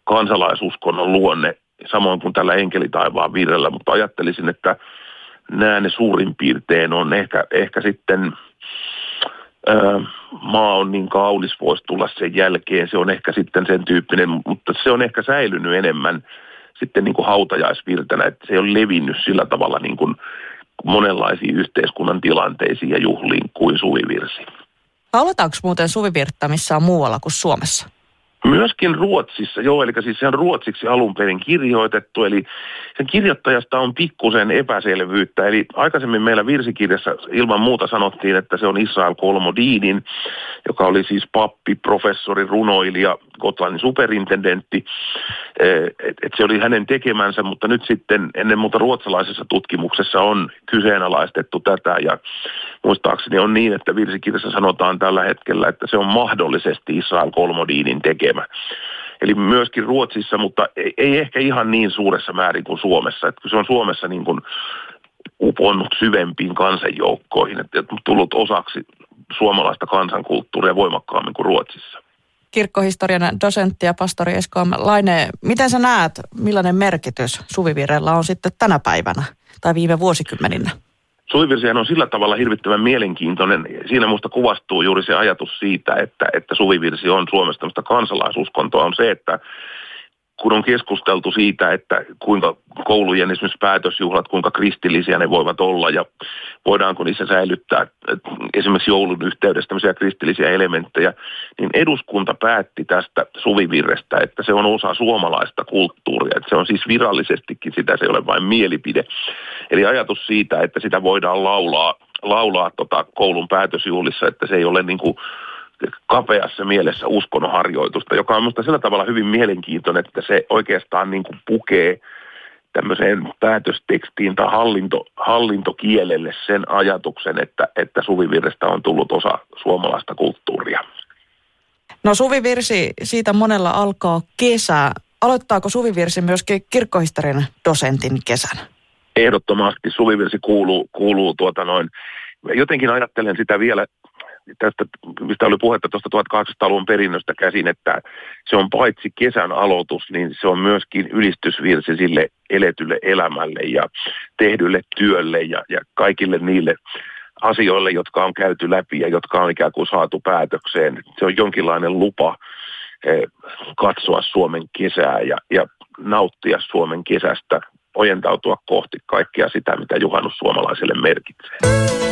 kansalaisuskonnon luonne, samoin kuin tällä enkelitaivaan virrellä, mutta ajattelisin, että nämä ne suurin piirtein on ehkä sitten maa on niin kaunis, voisi tulla sen jälkeen, se on ehkä sitten sen tyyppinen, mutta se on ehkä säilynyt enemmän sitten niin kuin hautajaisvirtänä, että se ei ole levinnyt sillä tavalla niin kuin monenlaisiin yhteiskunnan tilanteisiin ja juhliin kuin suvivirsi. Lauletaanko muuten suvivirttä missään muualla kuin Suomessa? Myöskin Ruotsissa, joo, eli siis se on ruotsiksi alun perin kirjoitettu, eli sen kirjoittajasta on pikkusen epäselvyyttä, eli aikaisemmin meillä virsikirjassa ilman muuta sanottiin, että se on Israel Kolmodinin, joka oli siis pappi, professori, runoilija, Gotlannin superintendentti, että se oli hänen tekemänsä, mutta nyt sitten ennen muuta ruotsalaisessa tutkimuksessa on kyseenalaistettu tätä, ja muistaakseni on niin, että virsikirjassa sanotaan tällä hetkellä, että se on mahdollisesti Israel Kolmodinin tekemä. Eli myöskin Ruotsissa, mutta ei ehkä ihan niin suuressa määrin kuin Suomessa. Että se on Suomessa niin kuin uponnut syvempiin kansanjoukkoihin, että on tullut osaksi suomalaista kansankulttuuria voimakkaammin kuin Ruotsissa. Kirkkohistorian dosentti ja pastori Esko Laine, miten sä näet, millainen merkitys suvivirrellä on sitten tänä päivänä tai viime vuosikymmeninä? Suvivirsihän on sillä tavalla hirvittävän mielenkiintoinen. Siinä minusta kuvastuu juuri se ajatus siitä, että suvivirsi on Suomessa tämmöistä kansalaisuskontoa, on se, että kun on keskusteltu siitä, että kuinka koulujen esimerkiksi päätösjuhlat, kuinka kristillisiä ne voivat olla ja voidaanko niissä säilyttää esimerkiksi joulun yhteydessä tämmöisiä kristillisiä elementtejä, niin eduskunta päätti tästä suvivirrestä, että se on osa suomalaista kulttuuria, että se on siis virallisestikin sitä, se ei ole vain mielipide. Eli ajatus siitä, että sitä voidaan laulaa koulun päätösjuhlissa, että se ei ole niin kuin kapeassa mielessä uskonnonharjoitusta, joka on minusta sillä tavalla hyvin mielenkiintoinen, että se oikeastaan niin kuin pukee tämmöiseen päätöstekstiin tai hallintokielelle sen ajatuksen, että suvivirrestä on tullut osa suomalaista kulttuuria. No suvivirsi, siitä monella alkaa kesä. Aloittaako suvivirsi myöskin kirkkohistorian dosentin kesän? Ehdottomasti suvivirsi kuuluu jotenkin ajattelen sitä vielä tästä, mistä oli puhetta tuosta 1800-luvun perinnöstä käsin, että se on paitsi kesän aloitus, niin se on myöskin ylistysvirsi sille eletylle elämälle ja tehdylle työlle ja kaikille niille asioille, jotka on käyty läpi ja jotka on ikään kuin saatu päätökseen. Se on jonkinlainen lupa katsoa Suomen kesää ja nauttia Suomen kesästä, ojentautua kohti kaikkea sitä, mitä juhannus suomalaiselle merkitsee.